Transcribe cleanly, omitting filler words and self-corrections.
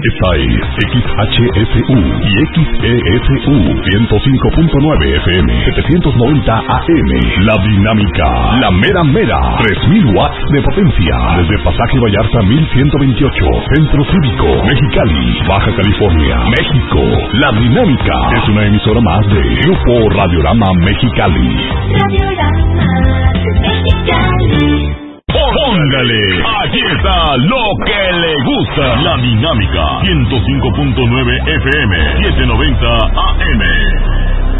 Esta es XHSU y XESU 105.9 FM, 790 AM. La Dinámica, la mera mera, 3000 watts de potencia. Desde Pasaje Vallarta 1128, Centro Cívico, Mexicali, Baja California, México. La Dinámica es una emisora más de Grupo Radiorama Mexicali. Radiorama Mexicali. Póngale, aquí está lo que le gusta. La Dinámica 105.9 FM, 790 AM.